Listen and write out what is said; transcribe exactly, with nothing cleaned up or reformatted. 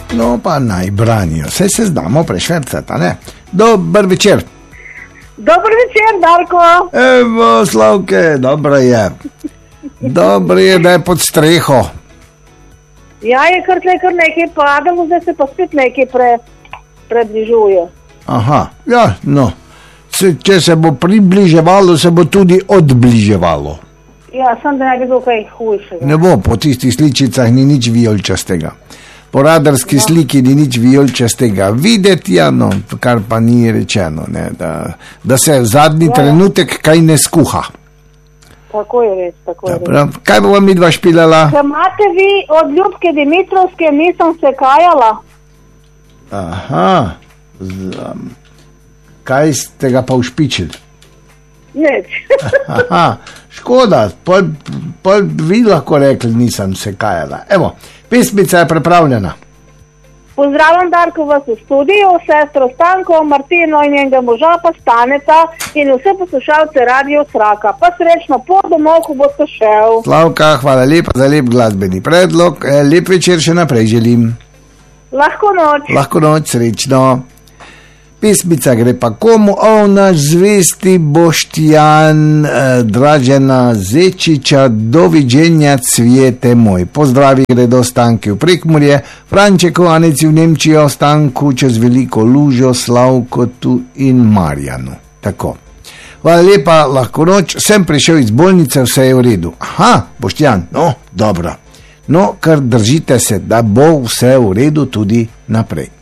No pa naj branijo, saj se znamo prešvercati, ne? Dober večer. Dober večer, Darko. Evo, Slavke, dobro je. Dobro je, da je pod streho. Ja, je kar tle kar nekaj padalo, zdaj se pa spet nekaj pre, predvižuje. Aha, ja, no. Se, če se bo približevalo, se bo tudi odbliževalo. Ja, sem da ne bi bilo kaj hujšega. Ne bo, po tistih sličicah ni nič vijolčastega. Po radarski no. sliki ni nič vijolčastega videti, ja, no, kar pa ni rečeno, ne, da, da se v zadnji ja. trenutek kaj ne skuha. Tako je res, tako je Dobro. res. Kaj bo vam midva špilala? Če imate vi od Ljubke Dimitrovske, nisem se kajala. Aha, Z, um, kaj ste ga pa ušpičili? Nič. Aha, škoda, pol, pol vi lahko rekli, nisem se kajala. Evo, pesmica je pripravljena. Pozdravljam Darko vas v studiju, sestro Stanko, Martino in njenega moža pa Staneta in vse poslušalce Radio Sraka. Pa srečno pot domov, ko boste šel. Slavka, hvala lepa za lep glasbeni predlog. Lep večer še naprej želim. Lahko noč. Lahko noč, srečno. Pesmica gre pa komu? O, naš zvesti Boštjan, eh, Dražena Zečiča, doviđenja cvijete moj. Pozdravi gredo Stanki v Prekmurje, Frančeko, Aneci v Nemčijo, Stanku čez veliko lužo, Slavkotu in Marjanu. Tako. Hvala lepa, lahko noč, sem prišel iz bolnice, vse je v redu. Aha, Boštjan, no, dobro. No, kar držite se, da bo vse v redu tudi naprej.